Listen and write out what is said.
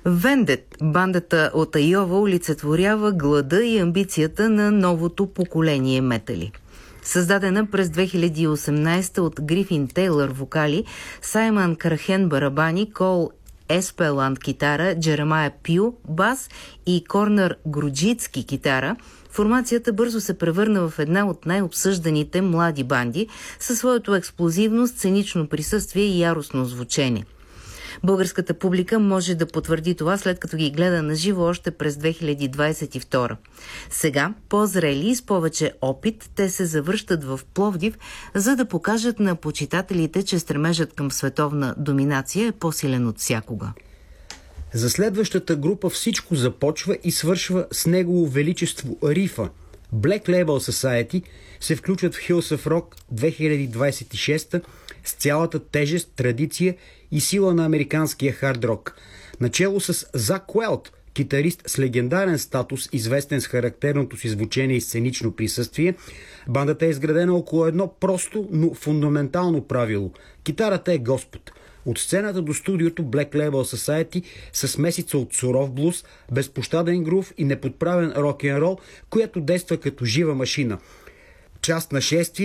Вендет, бандата от Айова, олицетворява глада и амбицията на новото поколение метали. Създадена през 2018 от Грифин Тейлър вокали, Саймън Карахен барабани, Кол Еспеланд китара, Джеремая Пю бас и Корнър Груджицки китара, формацията бързо се превърна в една от най-обсъжданите млади банди със своето експлозивно сценично присъствие и яростно звучение. Българската публика може да потвърди това, след като ги гледа на живо още през 2022. Сега, по-зрели и с повече опит, те се завръщат в Пловдив, за да покажат на почитателите, че стремежът към световна доминация е по-силен от всякога. За следващата група всичко започва и свършва с негово величество рифа. Black Label Society се включват в Hills of Rock 2026 с цялата тежест, традиция и сила на американския хард рок. Начело с Зак Уелт, китарист с легендарен статус, известен с характерното си звучение и сценично присъствие, бандата е изградена около едно просто, но фундаментално правило. Китарата е Господ. От сцената до студиото Black Label Society са смесица от суров блуз, безпощаден грув и неподправен рок-н-рол, която действа като жива машина. Част на шествие